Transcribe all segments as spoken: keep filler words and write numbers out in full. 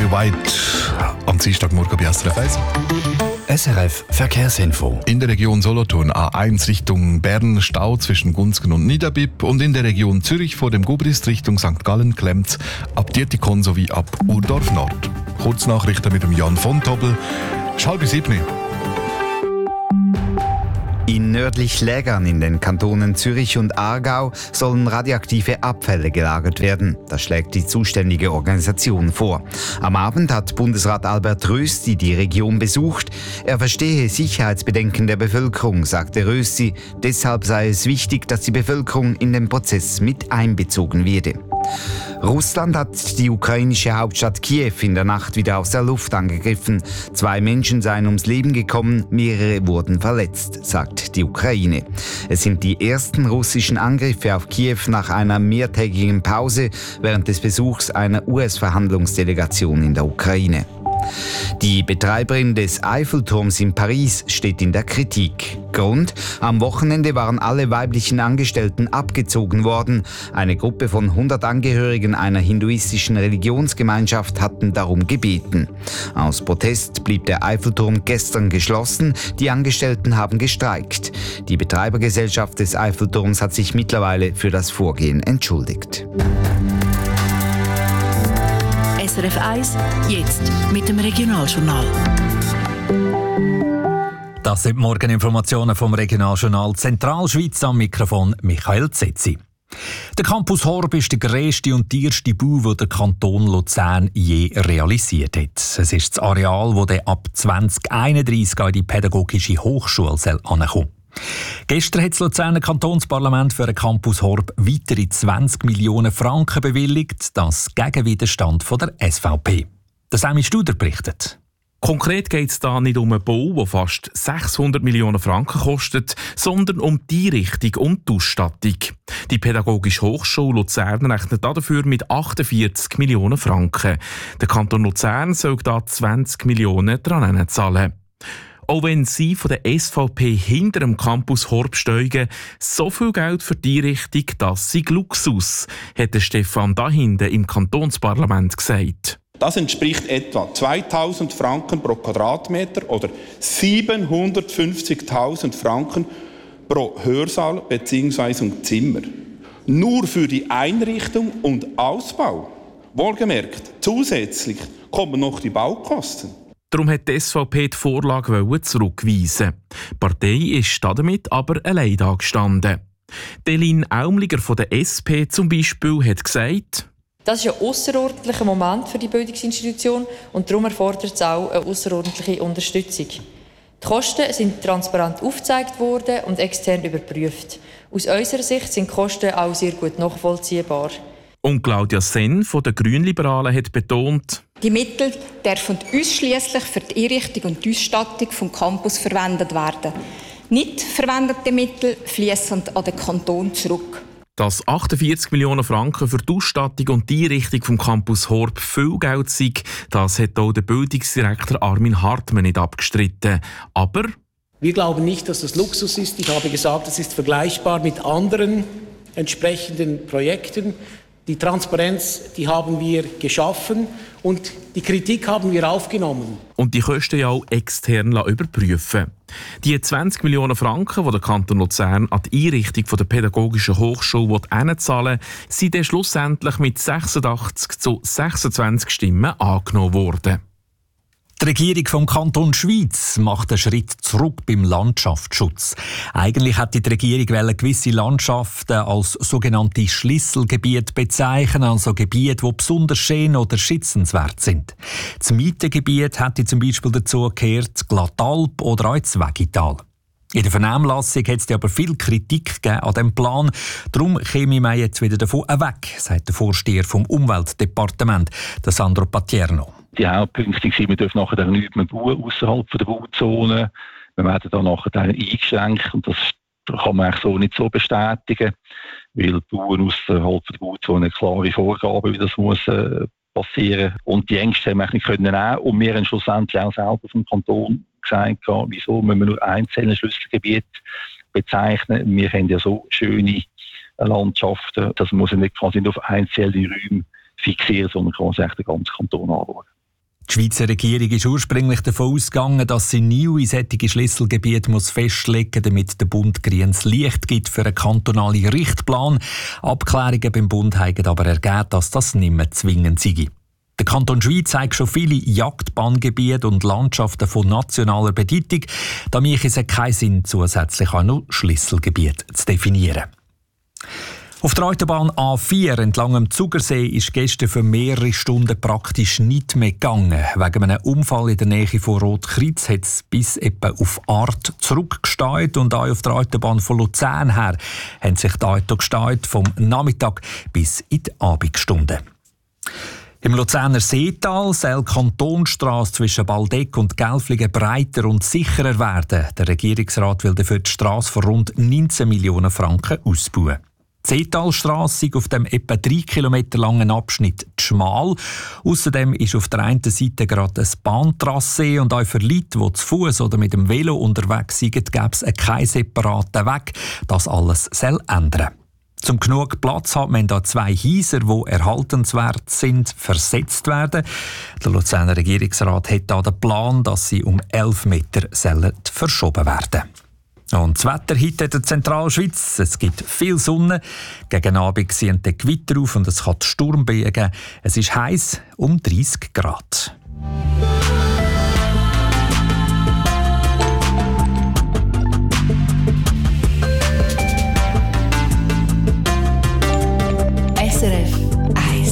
Barry White am Dienstagmorgen bei S R F eins. S R F Verkehrsinfo. In der Region Solothurn A eins Richtung Bern Stau zwischen Gunzgen und Niederbipp und in der Region Zürich vor dem Gubrist Richtung Sankt Gallen klemmt ab Dietikon sowie ab Urdorf Nord. Kurznachrichten mit dem Jan von Tobel. Es ist halb sieben. In nördlich Lägern in den Kantonen Zürich und Aargau sollen radioaktive Abfälle gelagert werden. Das schlägt die zuständige Organisation vor. Am Abend hat Bundesrat Albert Rösti die Region besucht. Er verstehe Sicherheitsbedenken der Bevölkerung, sagte Rösti. Deshalb sei es wichtig, dass die Bevölkerung in den Prozess mit einbezogen werde. Russland hat die ukrainische Hauptstadt Kiew in der Nacht wieder aus der Luft angegriffen. Zwei Menschen seien ums Leben gekommen, mehrere wurden verletzt, sagt die Ukraine. Es sind die ersten russischen Angriffe auf Kiew nach einer mehrtägigen Pause während des Besuchs einer U S-Verhandlungsdelegation in der Ukraine. Die Betreiberin des Eiffelturms in Paris steht in der Kritik. Grund: Am Wochenende waren alle weiblichen Angestellten abgezogen worden. Eine Gruppe von hundert Angehörigen einer hinduistischen Religionsgemeinschaft hatten darum gebeten. Aus Protest blieb der Eiffelturm gestern geschlossen. Die Angestellten haben gestreikt. Die Betreibergesellschaft des Eiffelturms hat sich mittlerweile für das Vorgehen entschuldigt. S R F eins, jetzt mit dem Regionaljournal. Das sind Morgeninformationen vom Regionaljournal Zentralschweiz, am Mikrofon Michael Zetzi. Der Campus Horb ist der grösste und teuerste Bau, den der Kanton Luzern je realisiert hat. Es ist das Areal, das dann ab zwanzig einunddreissig in die Pädagogische Hochschule ankommen soll. Gestern hat das Luzerner Kantonsparlament für den Campus Horb weitere zwanzig Millionen Franken bewilligt, das gegen Widerstand von der S V P. Der Sammy Studer berichtet. Konkret geht es da nicht um einen Bau, der fast sechshundert Millionen Franken kostet, sondern um die Einrichtung und die Ausstattung. Die Pädagogische Hochschule Luzern rechnet dafür mit achtundvierzig Millionen Franken. Der Kanton Luzern soll da zwanzig Millionen dran zahlen. Auch wenn sie von der S V P hinter dem Campus Horb steigen, so viel Geld für die Einrichtung, das sei Luxus, hat Stefan Dahinten im Kantonsparlament gesagt. Das entspricht etwa zweitausend Franken pro Quadratmeter oder siebenhundertfünfzigtausend Franken pro Hörsaal bzw. Zimmer. Nur für die Einrichtung und Ausbau. Wohlgemerkt, zusätzlich kommen noch die Baukosten. Darum hat die S V P die Vorlage zurückweisen. Die Partei ist damit aber allein dagestanden. Delin Aumliger von der S P zum Beispiel hat gesagt: Das ist ein ausserordentlicher Moment für die Bildungsinstitution und darum erfordert es auch eine ausserordentliche Unterstützung. Die Kosten sind transparent aufgezeigt worden und extern überprüft. Aus unserer Sicht sind die Kosten auch sehr gut nachvollziehbar. Und Claudia Senn von den Grünliberalen hat betont: Die Mittel dürfen ausschliesslich für die Einrichtung und die Ausstattung des Campus verwendet werden. Nicht verwendete Mittel fließen an den Kanton zurück. Dass achtundvierzig Millionen Franken für die Ausstattung und die Einrichtung vom Campus Horb viel Geld sind, das hat auch der Bildungsdirektor Armin Hartmann nicht abgestritten. Aber wir glauben nicht, dass das Luxus ist. Ich habe gesagt, es ist vergleichbar mit anderen entsprechenden Projekten. Die Transparenz, die haben wir geschaffen und die Kritik haben wir aufgenommen. Und die Kosten ja auch extern überprüfen. Die zwanzig Millionen Franken, die der Kanton Luzern an die Einrichtung der Pädagogischen Hochschule einzahlen will, sind dann schlussendlich mit sechsundachtzig zu sechsundzwanzig Stimmen angenommen worden. Die Regierung vom Kanton Schwyz macht einen Schritt zurück beim Landschaftsschutz. Eigentlich hätte die Regierung gewisse Landschaften als sogenannte Schlüsselgebiete bezeichnen, also Gebiete, die besonders schön oder schützenswert sind. Das Mietengebiet hätte zum Beispiel dazu gehört Glattalp oder auch das Wegital. In der Vernehmlassung hat es aber viel Kritik gegeben an diesem Plan. Darum käme man jetzt wieder davon weg, sagt der Vorsteher vom Umweltdepartement, Sandro Patierno. Die Hauptpunkte sind, wir dürfen nachher nicht mehr bauen ausserhalb der Bauzone. Wir werden dann nachher eingeschränkt und das kann man eigentlich so nicht so bestätigen, weil Bauen außerhalb der Bauzone klare Vorgaben, wie das muss äh, passieren. Und die Ängste haben wir nicht können nehmen und wir haben schlussendlich auch selber vom Kanton gesagt, wieso müssen wir nur einzelne Schlüsselgebiete bezeichnen. Wir haben ja so schöne Landschaften, dass man nicht quasi auf einzelne Räume fixieren, sondern kann sich den ganzen Kanton anschauen. Die Schweizer Regierung ist ursprünglich davon ausgegangen, dass sie neue solche Schlüsselgebiete muss festlegen muss, damit der Bund grünes Licht gibt für einen kantonalen Richtplan. Abklärungen beim Bund haben aber ergeben, dass das nicht mehr zwingend sei. Der Kanton Schwyz hat schon viele Jagdbahngebiete und Landschaften von nationaler Bedeutung. Da macht es keinen Sinn, zusätzlich auch noch Schlüsselgebiete zu definieren. Auf der Autobahn A vier entlang dem Zugersee ist gestern für mehrere Stunden praktisch nicht mehr gegangen. Wegen einem Unfall in der Nähe von Rotkreuz hat es bis etwa auf Art zurückgesteuert und auch auf der Autobahn von Luzern her haben sich die Autos gesteuert vom Nachmittag bis in die Abendstunden. Im Luzerner Seetal soll die Kantonstrasse zwischen Baldeck und Gelflingen breiter und sicherer werden. Der Regierungsrat will dafür die Strasse für rund neunzehn Millionen Franken ausbauen. Die Seetalstrasse ist auf dem etwa drei Kilometer langen Abschnitt zu schmal. Außerdem ist auf der einen Seite gerade ein Bahntrassee und auch für Leute, die zu Fuß oder mit dem Velo unterwegs sind, gibt es keinen separaten Weg. Das alles soll ändern. Zum genug Platz hat man da zwei Häuser, die erhaltenswert sind, versetzt werden. Der Luzerner Regierungsrat hat da den Plan, dass sie um elf Meter sollen verschoben werden. Und das Wetter heute in der Zentralschweiz. Es gibt viel Sonne. Gegen Abend ziehen die Gewitter auf und es kann Sturmböen geben. Es ist heiß, um dreißig Grad. S R F eins.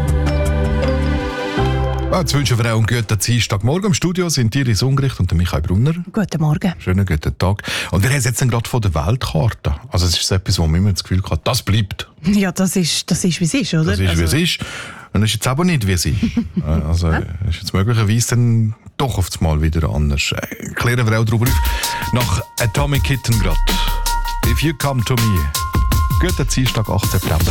Jetzt wünschen wir auch einen guten Dienstagmorgen. Im Studio sind Iris Ungericht und Michael Brunner. Guten Morgen. Schönen guten Tag. Und wir haben jetzt gerade von der Weltkarte. Also es ist etwas, wo man immer das Gefühl hat, das bleibt. Ja, das ist, das ist wie es ist, oder? Das ist, also. wie es ist. Und es ist jetzt aber nicht, wie es ist. Also es ist jetzt möglicherweise dann doch auf einmal wieder anders. Klären wir auch darüber auf. Nach Atomic Kitten gerade. If you come to me. Guten Dienstag, achten September.